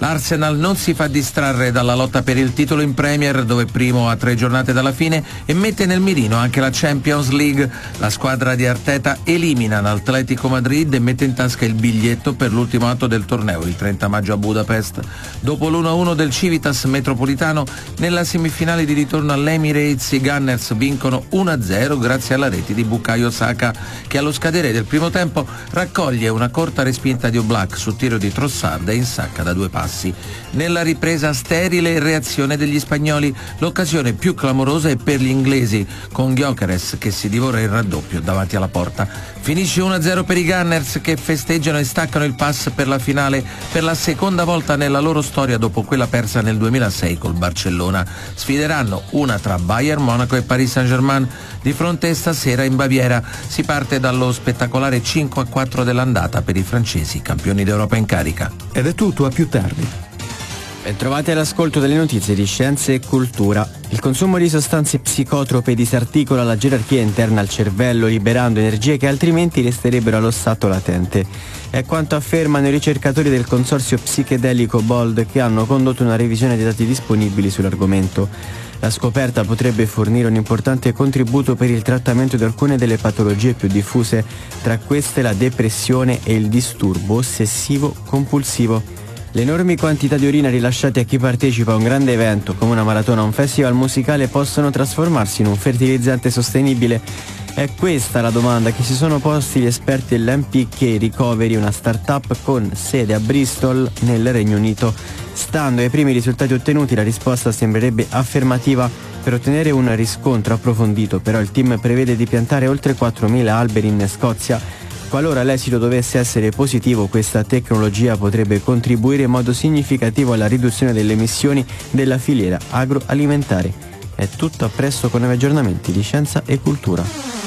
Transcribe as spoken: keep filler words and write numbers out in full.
L'Arsenal non si fa distrarre dalla lotta per il titolo in Premier, dove primo a tre giornate dalla fine, e mette nel mirino anche la Champions League. La squadra di Arteta elimina l'Atletico Madrid e mette in tasca il biglietto per l'ultimo atto del torneo, il trenta maggio a Budapest. Dopo l'uno a uno del Civitas Metropolitano, nella semifinale di ritorno all'Emirates i Gunners vincono uno a zero grazie alla rete di Bukayo Saka, che allo scadere del primo tempo raccoglie una corta respinta di Oblak su tiro di Trossard e insacca da due passi. Nella ripresa sterile reazione degli spagnoli, l'occasione più clamorosa è per gli inglesi, con Gyökeres che si divora il raddoppio davanti alla porta. Finisce uno a zero per i Gunners, che festeggiano e staccano il pass per la finale per la seconda volta nella loro storia dopo quella persa nel duemilasei col Barcellona. Sfideranno una tra Bayern Monaco e Paris Saint-Germain di fronte stasera in Baviera. Si parte dallo spettacolare cinque a quattro dell'andata per i francesi, campioni d'Europa in carica. Ed è tutto, a più tardi. Bentrovati all'ascolto delle notizie di Scienze e Cultura. Il consumo di sostanze psicotrope disarticola la gerarchia interna al cervello, liberando energie che altrimenti resterebbero allo stato latente. È quanto affermano i ricercatori del consorzio psichedelico BOLD, che hanno condotto una revisione dei dati disponibili sull'argomento. La scoperta potrebbe fornire un importante contributo per il trattamento di alcune delle patologie più diffuse, tra queste la depressione e il disturbo ossessivo-compulsivo. Le enormi quantità di urina rilasciate a chi partecipa a un grande evento come una maratona o un festival musicale possono trasformarsi in un fertilizzante sostenibile? È questa la domanda che si sono posti gli esperti dell'M P K Recovery, una startup con sede a Bristol nel Regno Unito. Stando ai primi risultati ottenuti, la risposta sembrerebbe affermativa. Per ottenere un riscontro approfondito, però, il team prevede di piantare oltre quattromila alberi in Scozia. Qualora l'esito dovesse essere positivo, questa tecnologia potrebbe contribuire in modo significativo alla riduzione delle emissioni della filiera agroalimentare. È tutto, a presto con nuovi aggiornamenti di Scienza e Cultura.